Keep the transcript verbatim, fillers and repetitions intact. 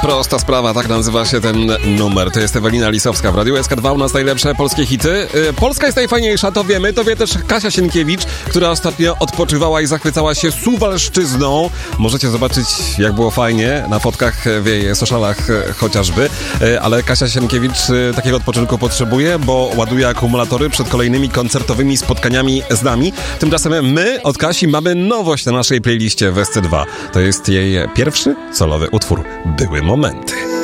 Prosta sprawa, tak nazywa się ten numer. To jest Ewelina Lisowska w Radiu S K dwa, u nas najlepsze polskie hity. Polska jest najfajniejsza, to wiemy, to wie też Kasia Sienkiewicz, która ostatnio odpoczywała i zachwycała się Suwalszczyzną. Możecie zobaczyć, jak było fajnie na fotkach w jej socialach chociażby, ale Kasia Sienkiewicz takiego odpoczynku potrzebuje, bo ładuje akumulatory przed kolejnymi koncertowymi spotkaniami z nami. Tymczasem my od Kasi mamy nowość na naszej playliście w S C dwa. To jest jej pierwszy solowy utwór Były momenty.